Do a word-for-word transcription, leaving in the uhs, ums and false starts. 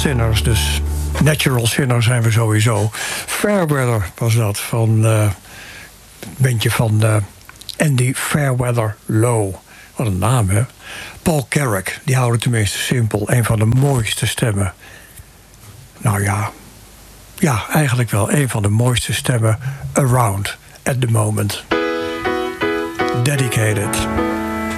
sinners, dus natural sinners zijn we sowieso. Fairweather was dat, van uh, het bandje van uh, Andy Fairweather Low. Wat een naam, hè? Paul Carrack, die houden tenminste simpel. Een van de mooiste stemmen. Nou ja, ja, eigenlijk wel een van de mooiste stemmen around at the moment. Dedicated.